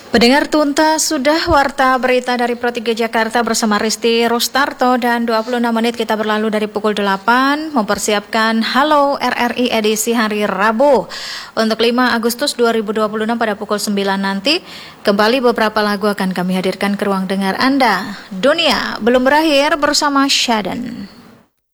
Pendengar tuntas sudah warta berita dari Pro 3 Jakarta bersama Risti Rustarto dan 26 menit kita berlalu dari pukul 8 mempersiapkan Halo RRI edisi hari Rabu untuk 5 Agustus 2026 pada pukul 9 nanti. Kembali beberapa lagu akan kami hadirkan ke ruang dengar Anda. Dunia belum berakhir bersama Syadan.